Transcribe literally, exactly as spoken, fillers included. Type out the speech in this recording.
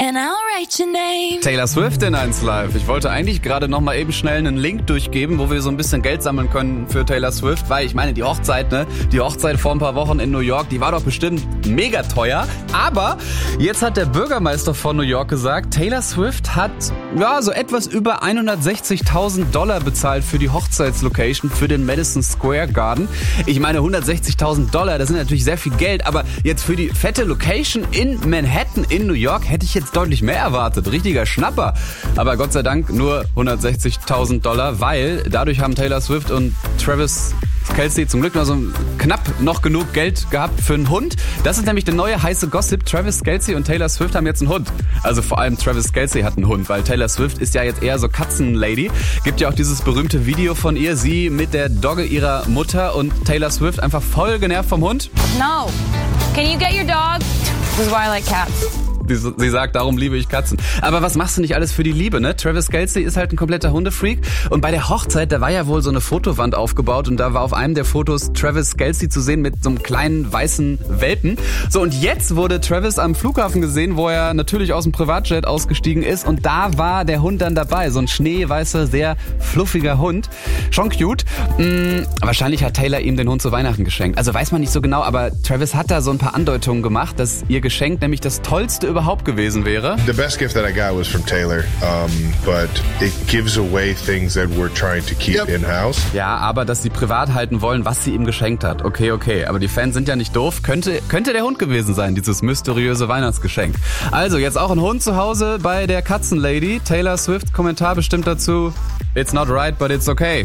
and I'll write your name. Taylor Swift in eins Live. Ich wollte eigentlich gerade noch mal eben schnell einen Link durchgeben, wo wir so ein bisschen Geld sammeln können für Taylor Swift, weil ich meine, die Hochzeit, ne, die Hochzeit vor ein paar Wochen in New York, die war doch bestimmt mega teuer. Aber jetzt hat der Bürgermeister von New York gesagt, Taylor Swift hat ja so etwas über hundertsechzigtausend Dollar bezahlt für die Hochzeitslocation für den Madison Square Garden. Ich meine, hundertsechzigtausend Dollar, das sind natürlich sehr viel Geld, aber jetzt für die fette Location in Manhattan in New York hätte ich jetzt deutlich mehr erwartet. Richtiger Schnapper. Aber Gott sei Dank nur hundertsechzigtausend Dollar, weil dadurch haben Taylor Swift und Travis Kelce zum Glück noch so knapp noch genug Geld gehabt für einen Hund. Das ist nämlich der neue heiße Gossip. Travis Kelce und Taylor Swift haben jetzt einen Hund. Also vor allem Travis Kelce hat einen Hund, weil Taylor Swift ist ja jetzt eher so Katzenlady. Gibt ja auch dieses berühmte Video von ihr, sie mit der Dogge ihrer Mutter und Taylor Swift einfach voll genervt vom Hund. No. Can you get your dog? This is why I like cats. Sie sagt, darum liebe ich Katzen. Aber was machst du nicht alles für die Liebe, ne? Travis Kelce ist halt ein kompletter Hundefreak. Und bei der Hochzeit, da war ja wohl so eine Fotowand aufgebaut und da war auf einem der Fotos Travis Kelce zu sehen mit so einem kleinen weißen Welpen. So, und jetzt wurde Travis am Flughafen gesehen, wo er natürlich aus dem Privatjet ausgestiegen ist. Und da war der Hund dann dabei. So ein schneeweißer, sehr fluffiger Hund. Schon cute. Hm, wahrscheinlich hat Taylor ihm den Hund zu Weihnachten geschenkt. Also weiß man nicht so genau, aber Travis hat da so ein paar Andeutungen gemacht, dass ihr Geschenk nämlich das tollste überhaupt gewesen wäre. The best gift that I got was from Taylor, um, but it gives away things that we're trying to keep yep. in-house. Ja, aber dass sie privat halten wollen, was sie ihm geschenkt hat. Okay, okay, aber die Fans sind ja nicht doof. Könnte, könnte der Hund gewesen sein, dieses mysteriöse Weihnachtsgeschenk. Also, jetzt auch ein Hund zu Hause bei der Katzenlady. Taylor Swift Kommentar bestimmt dazu, it's not right, but it's okay.